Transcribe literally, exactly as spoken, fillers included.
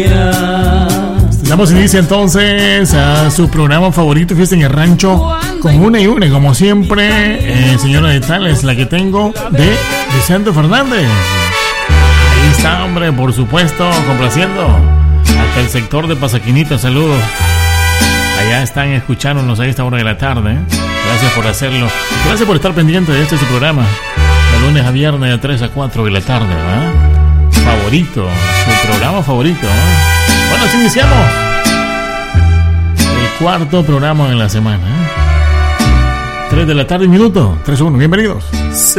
Damos inicio entonces a su programa favorito, Fiesta en el Rancho, con una y una, como siempre. eh, Señora de Tales, la que tengo de Vicente Fernández. Ahí está, hombre, por supuesto, complaciendo hasta el sector de Pasaquinita. Saludos. Allá están escuchándonos a esta hora de la tarde. Gracias por hacerlo. Gracias por estar pendiente de este su programa, de lunes a viernes de tres a cuatro de la tarde, ¿verdad? Favorito, su programa favorito, ¿eh? Bueno, así iniciamos el cuarto programa de la semana, ¿eh? tres de la tarde y minuto, tres uno, bienvenidos.